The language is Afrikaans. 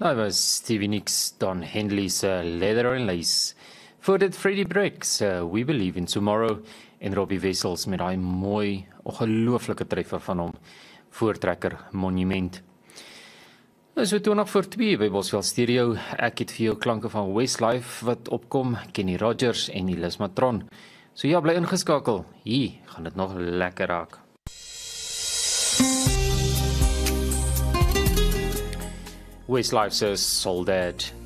Nou was Stevie Nicks, Don Henley's Leather and Lace. Voor dit Freddie Breck's We Believe in Tomorrow en Robbie Wessels met daai mooi, ongelooflike treffer van hom, Voortrekker Monument. Nou so 20 voor 2 by Bosveld Stereo. Ek het vir jou klanke van Westlife wat opkom, Kenny Rogers en Elis Matron. So ja, bly ingeskakel. Hier gaan dit nog lekker raak. Westlife's Soul Dad.